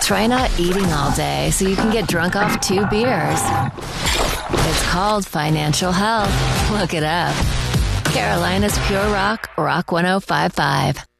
Try not eating all day so you can get drunk off 2 beers. It's called financial health. Look it up. Carolina's Pure Rock, Rock 105.5.